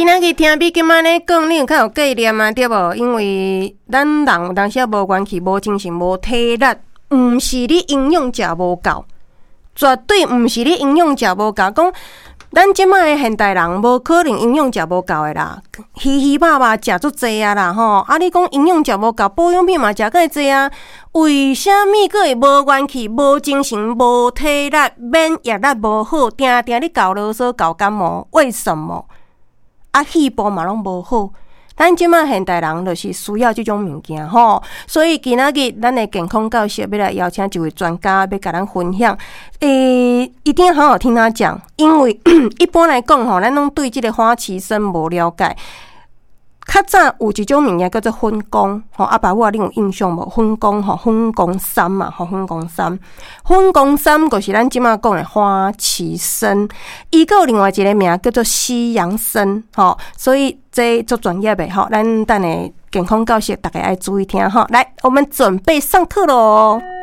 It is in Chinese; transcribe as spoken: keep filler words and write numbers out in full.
仔日听比今仔日讲，你有较有概念啊？对无？因为咱人有当时无元气、无精神、无体力，毋是你营养食无够，绝对毋是你营养食无够。讲咱即摆的现代人，无可能营养食无够的啦，稀稀巴巴食足济啊啦吼！啊，你讲营养食无够，保养品嘛食介济啊？为虾米佫会无元气、无精神、无体力、免疫力无好，定定你搞啰嗦、搞感冒？为什么？啊，细胞嘛拢无好。咱即摆现代人就是需要即种物件吼，所以今仔日咱的健康教室要来邀请一位专家，要甲咱分享。诶、欸，一定要好好听他讲，因为一般来讲吼，咱拢对即个花旗参无了解。较早有一种物件叫做粉功，吼阿爸我你有印象无？粉功吼，粉功参嘛，吼粉功参，粉功参就是咱即马讲的花旗参，伊个有另外一个名叫做西洋参，吼，所以这做专业的吼，咱等下健康教室大家爱注意听吼。来，我们准备上课喽。